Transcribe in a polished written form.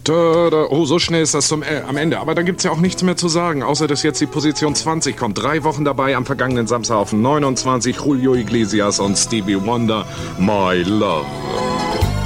Da. Oh, so schnell ist das am Ende. Aber da gibt's ja auch nichts mehr zu sagen, außer dass jetzt die Position 20 kommt. 3 Wochen dabei am vergangenen Samstag auf 29, Julio Iglesias und Stevie Wonder, My Love.